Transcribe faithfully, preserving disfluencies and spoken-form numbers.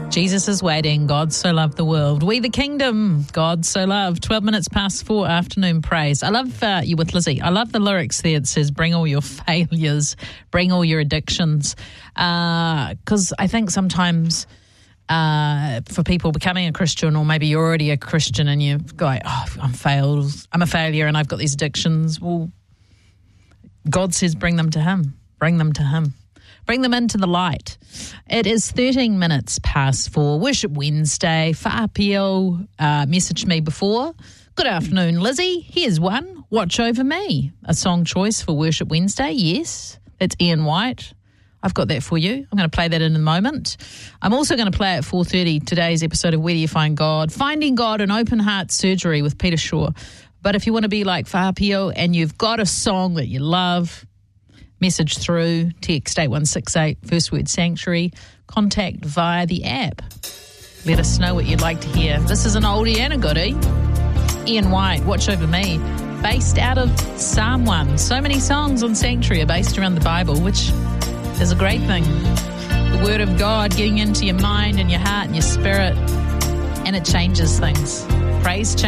Jesus is waiting. God so loved the world. We the kingdom. God so loved. twelve minutes past four, afternoon praise. I love uh, you with Lizzie. I love the lyrics there. It says, bring all your failures, bring all your addictions. Because uh, I think sometimes uh, for people becoming a Christian, or maybe you're already a Christian and you go, oh, I'm failed. I'm a failure and I've got these addictions. Well, God says bring them to him. Bring them to him. Bring them into the light. It is thirteen minutes past four. Worship Wednesday. Fa'apio uh, messaged me before. Good afternoon, Lizzie. Here's one. Watch Over Me. A song choice for Worship Wednesday. Yes, it's Ian White. I've got that for you. I'm going to play that in a moment. I'm also going to play at four thirty today's episode of Where Do You Find God? Finding God and Open Heart Surgery with Peter Shaw. But if you want to be like Fa'apio and you've got a song that you love, message through, text eight one six eight, first word sanctuary, contact via the app. Let us know what you'd like to hear. This is an oldie and a goodie. Ian White, Watch Over Me, based out of Psalm one. So many songs on Sanctuary are based around the Bible, which is a great thing. The Word of God getting into your mind and your heart and your spirit, and it changes things. Praise changes.